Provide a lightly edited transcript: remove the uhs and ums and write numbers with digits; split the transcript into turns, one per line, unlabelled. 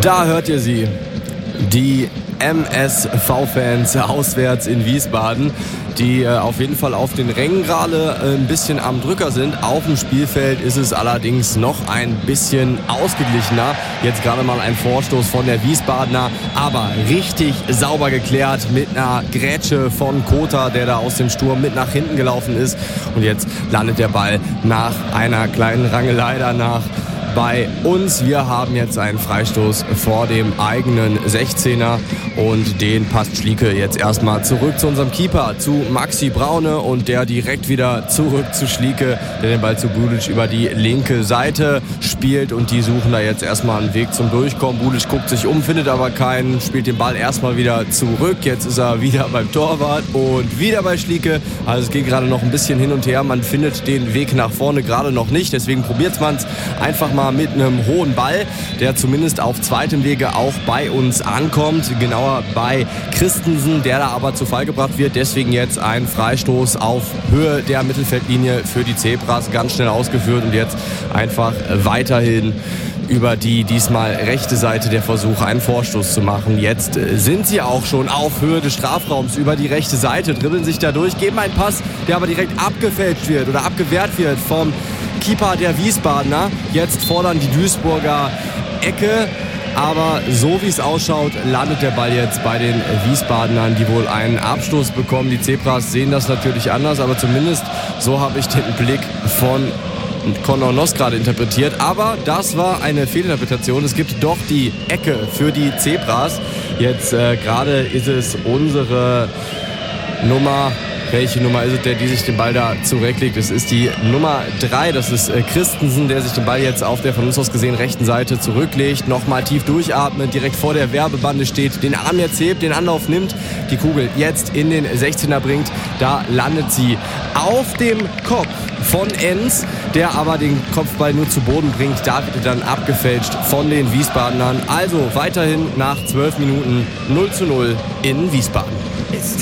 Da hört ihr sie, die MSV-Fans auswärts in Wiesbaden, die auf jeden Fall auf den Rängen gerade ein bisschen am Drücker sind. Auf dem Spielfeld ist es allerdings noch ein bisschen ausgeglichener. Jetzt gerade mal ein Vorstoß von der Wiesbadener, aber richtig sauber geklärt mit einer Grätsche von Kota, der da aus dem Sturm mit nach hinten gelaufen ist. Und jetzt landet der Ball nach einer kleinen Rangelei danach bei uns. Wir haben jetzt einen Freistoß vor dem eigenen 16er und den passt Schlieke jetzt erstmal zurück zu unserem Keeper, zu Maxi Braune, und der direkt wieder zurück zu Schlieke, der den Ball zu Bulic über die linke Seite spielt, und die suchen da jetzt erstmal einen Weg zum Durchkommen. Bulic guckt sich um, findet aber keinen, spielt den Ball erstmal wieder zurück. Jetzt ist er wieder beim Torwart und wieder bei Schlieke. Also es geht gerade noch ein bisschen hin und her. Man findet den Weg nach vorne gerade noch nicht, deswegen probiert man es einfach mal mit einem hohen Ball, der zumindest auf zweitem Wege auch bei uns ankommt, genauer bei Christensen, der da aber zu Fall gebracht wird. Deswegen jetzt ein Freistoß auf Höhe der Mittelfeldlinie für die Zebras, ganz schnell ausgeführt, und jetzt einfach weiterhin über die diesmal rechte Seite der Versuch, einen Vorstoß zu machen. Jetzt sind sie auch schon auf Höhe des Strafraums über die rechte Seite, dribbeln sich da durch, geben einen Pass, der aber direkt abgefälscht wird oder abgewehrt wird vom Keeper der Wiesbadener. Jetzt fordern die Duisburger Ecke, aber so wie es ausschaut, landet der Ball jetzt bei den Wiesbadenern, die wohl einen Abstoß bekommen. Die Zebras sehen das natürlich anders, aber zumindest so habe ich den Blick von Conor Noss gerade interpretiert. Aber das war eine Fehlinterpretation. Es gibt doch die Ecke für die Zebras. Jetzt gerade ist es unsere Nummer. Welche Nummer ist es, die sich den Ball da zurechtlegt? Es ist die Nummer 3, das ist Christensen, der sich den Ball jetzt auf der von uns aus gesehen rechten Seite zurücklegt, nochmal tief durchatmet, direkt vor der Werbebande steht, den Arm jetzt hebt, den Anlauf nimmt, die Kugel jetzt in den 16er bringt. Da landet sie auf dem Kopf von Enz, der aber den Kopfball nur zu Boden bringt. Da wird er dann abgefälscht von den Wiesbadenern. Also weiterhin nach 12 Minuten 0:0 in Wiesbaden.